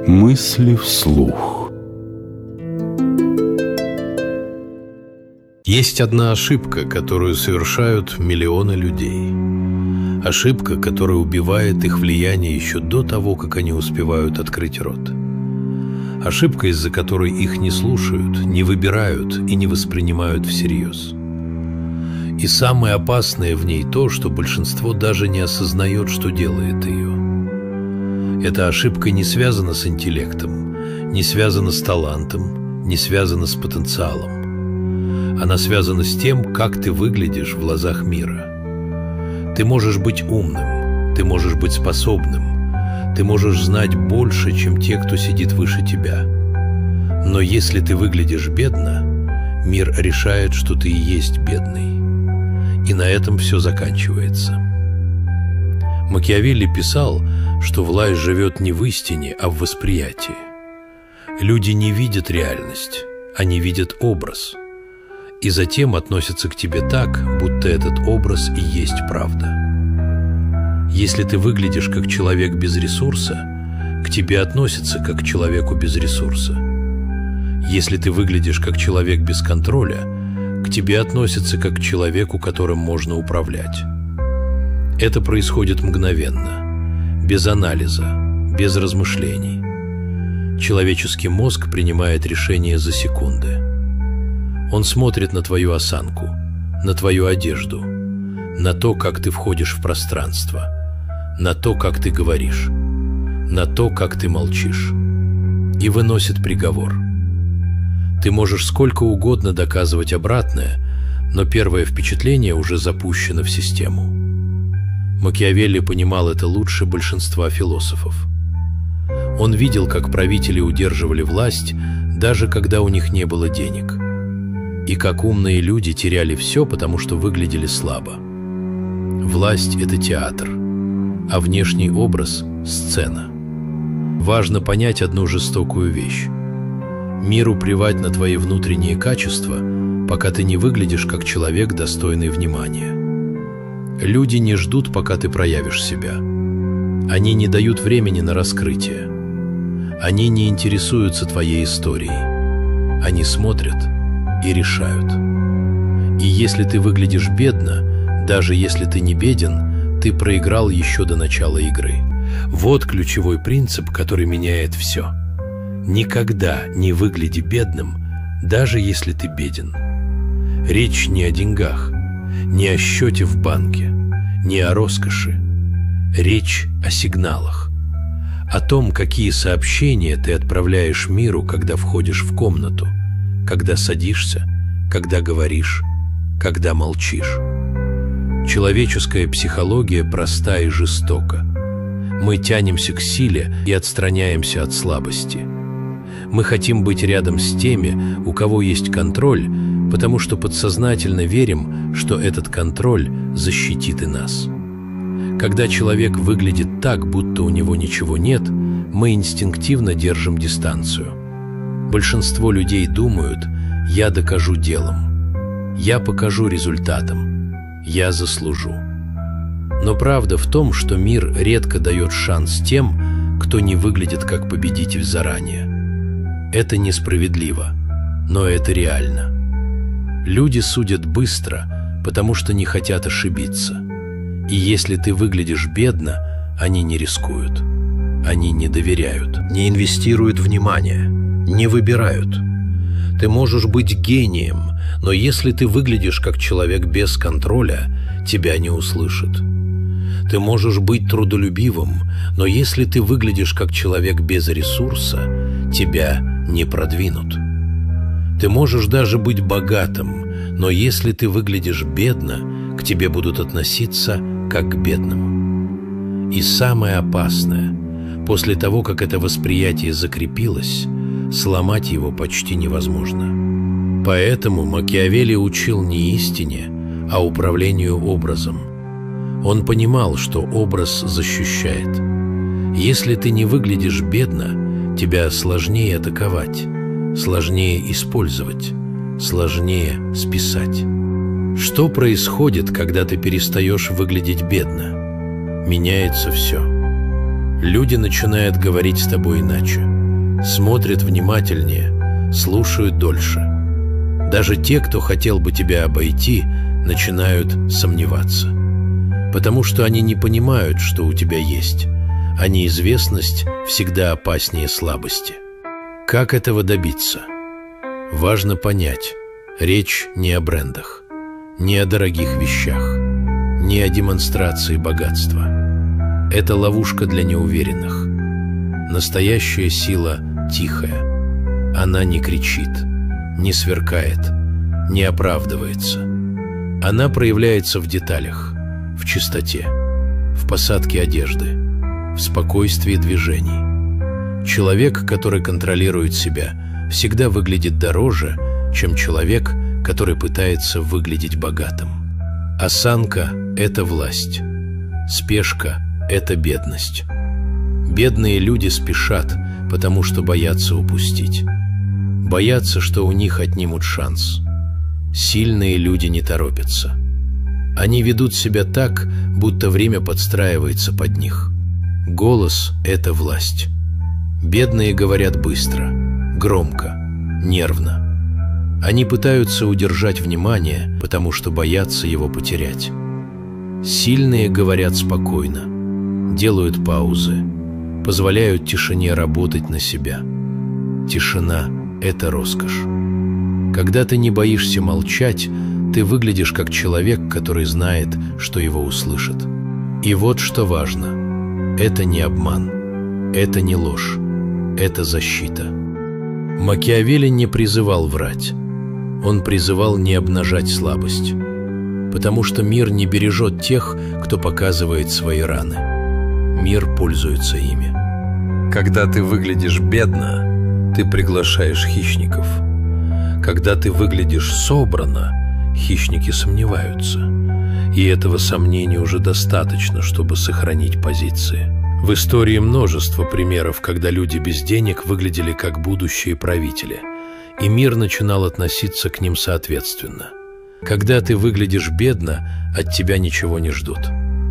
Мысли вслух. Есть одна ошибка, которую совершают миллионы людей. Ошибка, которая убивает их влияние еще до того, как они успевают открыть рот. Ошибка, из-за которой их не слушают, не выбирают и не воспринимают всерьез. И самое опасное в ней то, что большинство даже не осознает, что делает ее. Эта ошибка не связана с интеллектом, не связана с талантом, не связана с потенциалом. Она связана с тем, как ты выглядишь в глазах мира. Ты можешь быть умным, ты можешь быть способным, ты можешь знать больше, чем те, кто сидит выше тебя. Но если ты выглядишь бедно, мир решает, что ты и есть бедный. И на этом все заканчивается. Макиавелли писал, что власть живет не в истине, а в восприятии. Люди не видят реальность, они видят образ. И затем относятся к тебе так, будто этот образ и есть правда. Если ты выглядишь как человек без ресурса, к тебе относятся как к человеку без ресурса. Если ты выглядишь как человек без контроля, к тебе относятся как к человеку, которым можно управлять. Это происходит мгновенно, без анализа, без размышлений. Человеческий мозг принимает решения за секунды. Он смотрит на твою осанку, на твою одежду, на то, как ты входишь в пространство, на то, как ты говоришь, на то, как ты молчишь, и выносит приговор. Ты можешь сколько угодно доказывать обратное, но первое впечатление уже запущено в систему. Макиавелли понимал это лучше большинства философов. Он видел, как правители удерживали власть, даже когда у них не было денег. И как умные люди теряли все, потому что выглядели слабо. Власть – это театр, а внешний образ – сцена. Важно понять одну жестокую вещь. Миру плевать на твои внутренние качества, пока ты не выглядишь как человек, достойный внимания. Люди не ждут, пока ты проявишь себя. Они не дают времени на раскрытие. Они не интересуются твоей историей. Они смотрят и решают. И если ты выглядишь бедно, даже если ты не беден, ты проиграл еще до начала игры. Вот ключевой принцип, который меняет все. Никогда не выгляди бедным, даже если ты беден. Речь не о деньгах, не о счете в банке, не о роскоши. Речь о сигналах. О том, какие сообщения ты отправляешь миру, когда входишь в комнату, когда садишься, когда говоришь, когда молчишь. Человеческая психология проста и жестока. Мы тянемся к силе и отстраняемся от слабости. Мы хотим быть рядом с теми, у кого есть контроль, потому что подсознательно верим, что этот контроль защитит и нас. Когда человек выглядит так, будто у него ничего нет, мы инстинктивно держим дистанцию. Большинство людей думают: «Я докажу делом, я покажу результатом, я заслужу». Но правда в том, что мир редко дает шанс тем, кто не выглядит как победитель заранее. Это несправедливо, но это реально. Люди судят быстро, потому что не хотят ошибиться. И если ты выглядишь бедно, они не рискуют. Они не доверяют, не инвестируют внимание, не выбирают. Ты можешь быть гением, но если ты выглядишь как человек без контроля, тебя не услышат. Ты можешь быть трудолюбивым, но если ты выглядишь как человек без ресурса, тебя не продвинут. Ты можешь даже быть богатым, но если ты выглядишь бедно, к тебе будут относиться как к бедному. И самое опасное, после того, как это восприятие закрепилось, сломать его почти невозможно. Поэтому Макиавелли учил не истине, а управлению образом. Он понимал, что образ защищает. Если ты не выглядишь бедно, тебя сложнее атаковать, сложнее использовать, сложнее списать. Что происходит, когда ты перестаешь выглядеть бедно? Меняется все. Люди начинают говорить с тобой иначе. смотрят внимательнее, слушают дольше. Даже те, кто хотел бы тебя обойти, начинают сомневаться. Потому что они не понимают, что у тебя есть, а неизвестность всегда опаснее слабости. Как этого добиться? Важно понять, речь не о брендах, не о дорогих вещах, не о демонстрации богатства. Это ловушка для неуверенных. Настоящая сила тихая. Она не кричит, не сверкает, не оправдывается. Она проявляется в деталях, в чистоте, в посадке одежды, в спокойствии движений. Человек, который контролирует себя, всегда выглядит дороже, чем человек, который пытается выглядеть богатым. Осанка – это власть. Спешка – это бедность. Бедные люди спешат, потому что боятся упустить. Боятся, что у них отнимут шанс. Сильные люди не торопятся. Они ведут себя так, будто время подстраивается под них. Голос – это власть. Бедные говорят быстро, громко, нервно. Они пытаются удержать внимание, потому что боятся его потерять. Сильные говорят спокойно, делают паузы, позволяют тишине работать на себя. Тишина – это роскошь. Когда ты не боишься молчать, ты выглядишь как человек, который знает, что его услышат. И вот что важно. Это не обман, это не ложь, это защита. Макиавелли не призывал врать. Он призывал не обнажать слабость. Потому что мир не бережет тех, кто показывает свои раны. Мир пользуется ими. Когда ты выглядишь бедно, ты приглашаешь хищников. Когда ты выглядишь собранно, хищники сомневаются. И этого сомнения уже достаточно, чтобы сохранить позиции. В истории множество примеров, когда люди без денег выглядели как будущие правители, и мир начинал относиться к ним соответственно. Когда ты выглядишь бедно, от тебя ничего не ждут.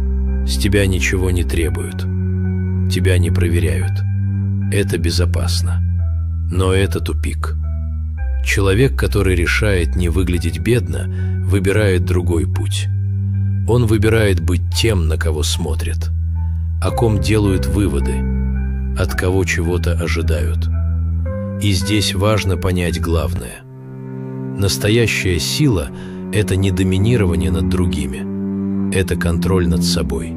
С тебя ничего не требуют. Тебя не проверяют. Это безопасно. Но это тупик. Человек, который решает не выглядеть бедно, выбирает другой путь. Он выбирает быть тем, на кого смотрят, о ком делают выводы, от кого чего-то ожидают. И здесь важно понять главное. Настоящая сила – это не доминирование над другими, это контроль над собой.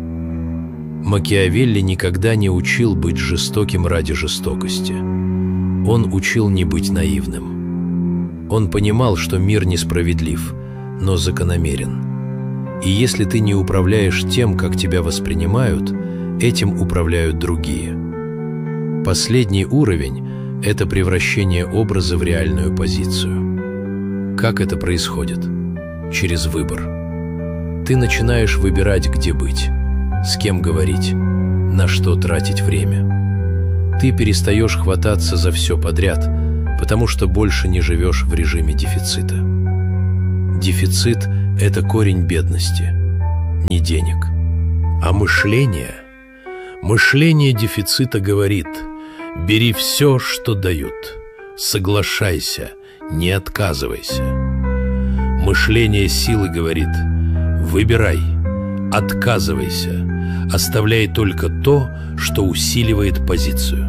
Макиавелли никогда не учил быть жестоким ради жестокости. Он учил не быть наивным. Он понимал, что мир несправедлив, но закономерен. И если ты не управляешь тем, как тебя воспринимают, этим управляют другие. Последний уровень – это превращение образа в реальную позицию. Как это происходит? Через выбор. Ты начинаешь выбирать, где быть, с кем говорить, на что тратить время. Ты перестаешь хвататься за все подряд, потому что больше не живешь в режиме дефицита. Дефицит – это корень бедности, не денег, а мышление. Мышление дефицита говорит: бери все, что дают, соглашайся, не отказывайся. Мышление силы говорит: выбирай, отказывайся, оставляй только то, что усиливает позицию.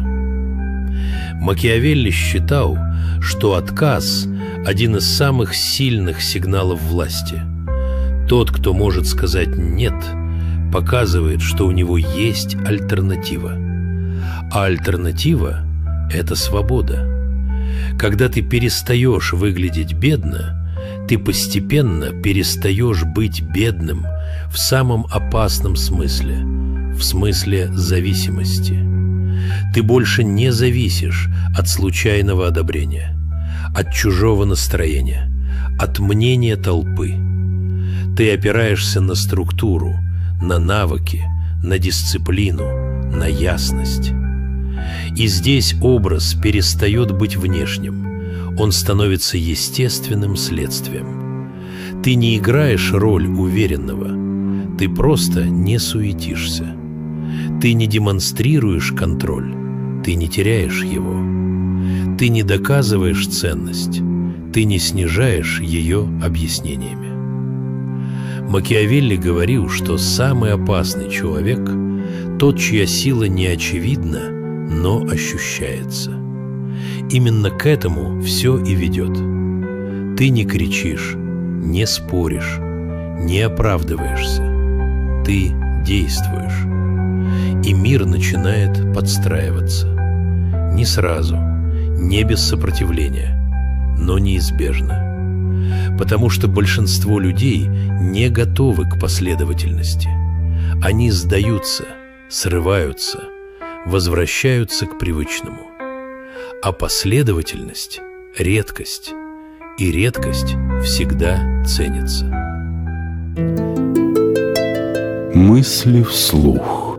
Макиавелли считал, что отказ – один из самых сильных сигналов власти. Тот, кто может сказать «нет», показывает, что у него есть альтернатива. А альтернатива – это свобода. Когда ты перестаешь выглядеть бедно, ты постепенно перестаешь быть бедным в самом опасном смысле, в смысле зависимости. Ты больше не зависишь от случайного одобрения, от чужого настроения, от мнения толпы. Ты опираешься на структуру, на навыки, на дисциплину, на ясность. И здесь образ перестает быть внешним, он становится естественным следствием. Ты не играешь роль уверенного, ты просто не суетишься. Ты не демонстрируешь контроль, ты не теряешь его. Ты не доказываешь ценность, ты не снижаешь ее объяснениями. Макиавелли говорил, что самый опасный человек – тот, чья сила не очевидна, но ощущается. Именно к этому все и ведет. Ты не кричишь, не споришь, не оправдываешься. Ты действуешь. И мир начинает подстраиваться. Не сразу, не без сопротивления, но неизбежно. Потому что большинство людей не готовы к последовательности. Они сдаются, срываются, возвращаются к привычному. А последовательность – редкость, и редкость всегда ценится. Мысли вслух.